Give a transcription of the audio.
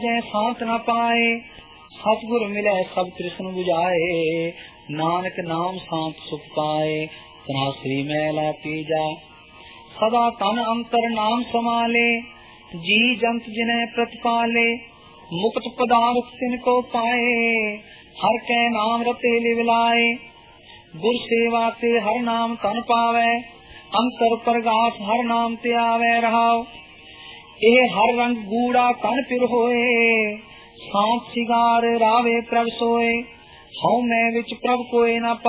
जै सांत न पाए, सतगुर मिले सब तृष्ण बुझाए, नानक नाम सांत सुख पाए, तनाश्री मैला तीजा। सदा तन अंतर नाम समाले, जी जंत जिन्हें प्रतिपाले, मुक्त पदार्थ तिनको पाए, हर कै नाम रते लिवलाए। गुर सेवा ते हर नाम तन पावे, अंतर प्रगाठ हर नाम ते आवे रहाओ। ਇਹ ਹਰ ਰੰਗ ਗੂੜਾ ਤਨ ਪਿਰ ਹੋਏ, ਸਾਂਤ ਸਿਗਾਰ ਰਾਵੇ ਪ੍ਰਭ ਸੋਏ, ਹਉ ਮੈਂ ਵਿੱਚ ਪ੍ਰਭ ਕੋਏ ਨਾ